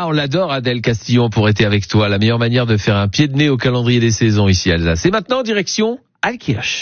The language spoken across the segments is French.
on l'adore, Adèle Castillon, pour être avec toi. La meilleure manière de faire un pied de nez au calendrier des saisons ici à Alsace. Et maintenant, direction Altkirch.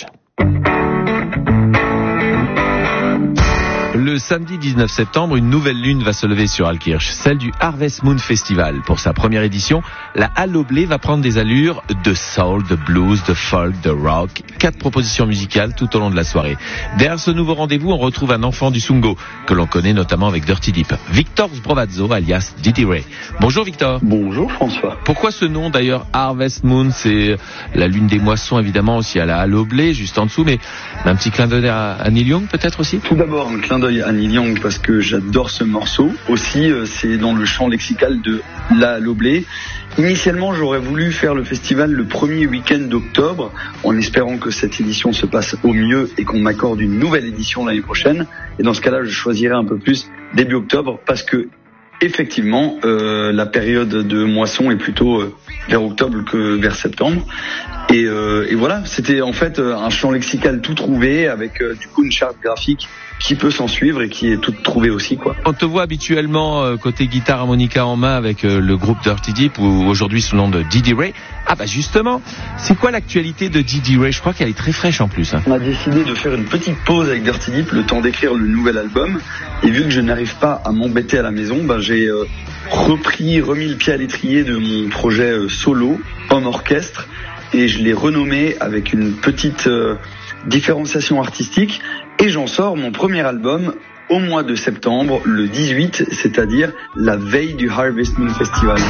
Le samedi 19 septembre, une nouvelle lune va se lever sur Altkirch, celle du Harvest Moon Festival. Pour sa première édition, la Halle au Blé va prendre des allures de soul, de blues, de folk, de rock. 4 propositions musicales tout au long de la soirée. Derrière ce nouveau rendez-vous, on retrouve un enfant du Sungo, que l'on connaît notamment avec Dirty Deep, Victor Sbrovazzo, alias Didi Ray. Bonjour Victor. Bonjour François. Pourquoi ce nom d'ailleurs, Harvest Moon? C'est la lune des moissons évidemment, aussi à la Halle au Blé, juste en dessous, mais un petit clin d'œil à Neil Young peut-être aussi? Tout d'abord, un clin d'œil à Neil Young parce que j'adore ce morceau. Aussi, c'est dans le champ lexical de la Halle au Blé. Initialement, j'aurais voulu faire le festival le premier week-end d'octobre, en espérant que cette édition se passe au mieux et qu'on m'accorde une nouvelle édition l'année prochaine. Et dans ce cas-là, je choisirais un peu plus début octobre parce que effectivement, la période de moisson est plutôt vers octobre que vers septembre. Et voilà, c'était en fait un champ lexical tout trouvé avec du coup une charte graphique qui peut s'en suivre et qui est toute trouvée aussi, quoi. On te voit habituellement côté guitare harmonica en main avec le groupe Dirty Deep ou aujourd'hui sous le nom de Didi Ray. Ah bah justement, c'est quoi l'actualité de Didi Ray? Je crois qu'elle est très fraîche en plus. On a décidé de faire une petite pause avec Dirty Deep, le temps d'écrire le nouvel album. Et vu que je n'arrive pas à m'embêter à la maison, j'ai remis le pied à l'étrier de mon projet solo en orchestre et je l'ai renommé avec une petite différenciation artistique et j'en sors mon premier album au mois de septembre, le 18, c'est-à-dire la veille du Harvest Moon Festival.